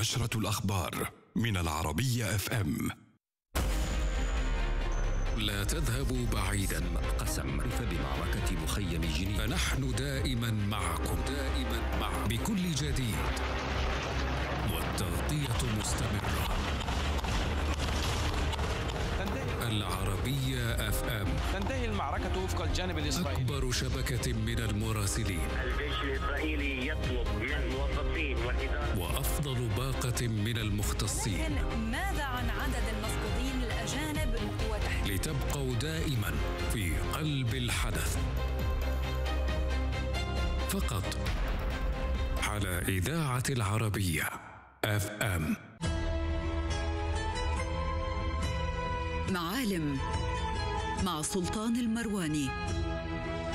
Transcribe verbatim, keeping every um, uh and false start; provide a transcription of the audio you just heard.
نشرة الأخبار من العربية اف ام. لا تذهبوا بعيدا. قسم بمعركة مخيم جنين، فنحن دائما معكم، دائما معكم بكل جديد، والتغطية مستمرة. العربية اف ام. تنتهي المعركة وفق الجانب الإسرائيلي. أكبر شبكة من المراسلين. الجيش الإسرائيلي يطلب من الموظفين والإدارة وأفضل باقة من المختصين. لكن ماذا عن عدد المفقودين الأجانب وتحديد؟ لتبقوا دائما في قلب الحدث، فقط على إذاعة العربية اف ام. معالم مع سلطان المرواني.